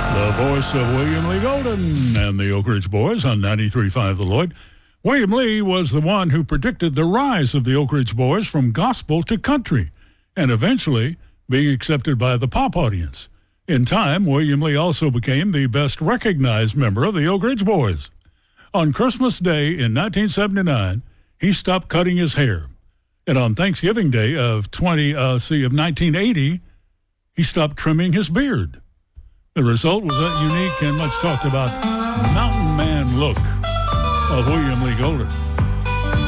The voice of William Lee Golden and the Oak Ridge Boys on 93.5 The Lloyd. William Lee was the one who predicted the rise of the Oak Ridge Boys from gospel to country, and eventually being accepted by the pop audience. In time, William Lee also became the best recognized member of the Oak Ridge Boys. On Christmas Day in 1979, he stopped cutting his hair. And on Thanksgiving Day of 1980, he stopped trimming his beard. The result was that unique and much talked about mountain man look of William Lee Golden.